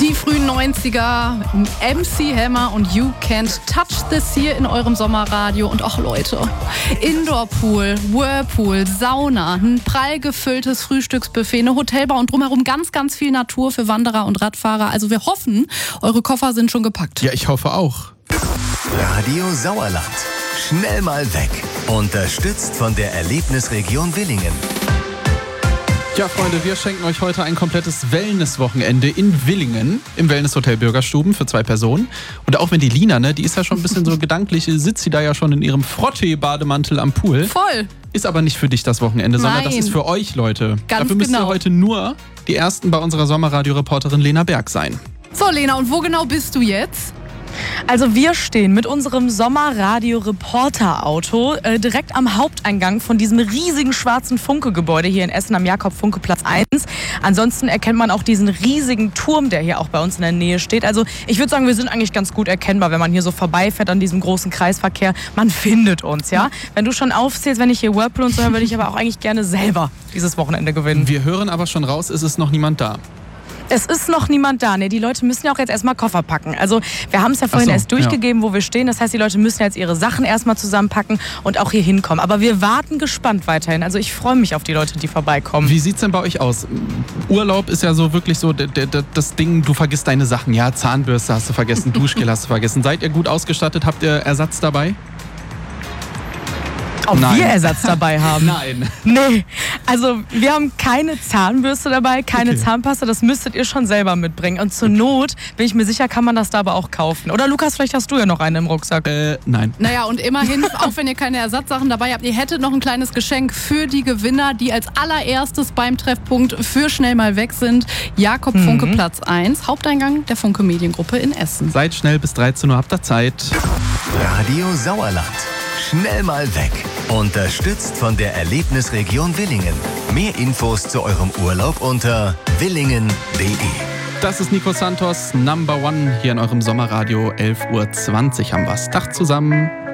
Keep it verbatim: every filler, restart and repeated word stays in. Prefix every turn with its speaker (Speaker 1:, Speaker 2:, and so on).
Speaker 1: Die frühen neunziger, M C Hammer und You Can't Touch This hier in eurem Sommerradio. Und auch Leute, Indoor-Pool, Whirlpool, Sauna, ein prall gefülltes Frühstücksbuffet, eine Hotelbar und drumherum ganz, ganz viel Natur für Wanderer und Radfahrer. Also wir hoffen, eure Koffer sind schon gepackt.
Speaker 2: Ja, ich hoffe auch.
Speaker 3: Radio Sauerland. Schnell mal weg. Unterstützt von der Erlebnisregion Willingen.
Speaker 2: Ja, Freunde, wir schenken euch heute ein komplettes Wellness-Wochenende in Willingen im Wellness-Hotel Bürgerstuben für zwei Personen. Und auch wenn die Lina, ne, die ist ja schon ein bisschen so gedanklich, sitzt sie da ja schon in ihrem Frottee-Bademantel am Pool.
Speaker 1: Voll.
Speaker 2: Ist aber nicht für dich das Wochenende, sondern
Speaker 1: Nein.
Speaker 2: das ist für euch, Leute.
Speaker 1: Ganz
Speaker 2: Dafür müsst
Speaker 1: genau.
Speaker 2: ihr heute nur die Ersten bei unserer Sommerradio-Reporterin Lena Berg sein.
Speaker 1: So, Lena, und wo genau bist du jetzt?
Speaker 4: Also wir stehen mit unserem Sommerradio-Reporter-Auto äh, direkt am Haupteingang von diesem riesigen schwarzen Funke-Gebäude hier in Essen am Jakob-Funke-Platz eins. Ansonsten erkennt man auch diesen riesigen Turm, der hier auch bei uns in der Nähe steht. Also ich würde sagen, wir sind eigentlich ganz gut erkennbar, wenn man hier so vorbeifährt an diesem großen Kreisverkehr. Man findet uns, ja. Wenn du schon aufzählst, wenn ich hier Whirlpool und so höre, würde ich aber auch eigentlich gerne selber dieses Wochenende gewinnen.
Speaker 2: Wir hören aber schon raus, ist es noch niemand da.
Speaker 4: Es ist noch niemand da. Ne? Die Leute müssen ja auch jetzt erstmal Koffer packen. Also wir haben es ja vorhin
Speaker 2: Ach so,
Speaker 4: erst durchgegeben, ja, wo wir stehen. Das heißt, die Leute müssen jetzt ihre Sachen erstmal zusammenpacken und auch hier hinkommen. Aber wir warten gespannt weiterhin. Also ich freue mich auf die Leute, die vorbeikommen.
Speaker 2: Wie sieht's denn bei euch aus? Urlaub ist ja so wirklich so d- d- d- das Ding, du vergisst deine Sachen. Ja, Zahnbürste hast du vergessen, Duschgel hast du vergessen. Seid ihr gut ausgestattet? Habt ihr Ersatz dabei?
Speaker 4: Ob
Speaker 2: Nein.
Speaker 4: wir Ersatz dabei haben?
Speaker 2: Nein.
Speaker 4: Nee, also wir haben keine Zahnbürste dabei, keine
Speaker 2: Okay.
Speaker 4: Zahnpasta, das müsstet ihr schon selber mitbringen. Und zur Not, bin ich mir sicher, kann man das da aber auch kaufen. Oder Lukas, vielleicht hast du ja noch einen im Rucksack.
Speaker 2: Äh, nein.
Speaker 1: Naja, und immerhin, auch wenn ihr keine Ersatzsachen dabei habt, ihr hättet noch ein kleines Geschenk für die Gewinner, die als allererstes beim Treffpunkt für schnell mal weg sind. Jakob Funke
Speaker 4: Mhm.
Speaker 1: Platz eins, Haupteingang der Funke Mediengruppe in Essen.
Speaker 2: Seid schnell, bis dreizehn Uhr habt ihr Zeit.
Speaker 3: Radio Sauerland. Schnell mal weg. Unterstützt von der Erlebnisregion Willingen. Mehr Infos zu eurem Urlaub unter willingen punkt de.
Speaker 2: Das ist Nico Santos, Number One hier in eurem Sommerradio. elf Uhr zwanzig haben wir's. Tag zusammen.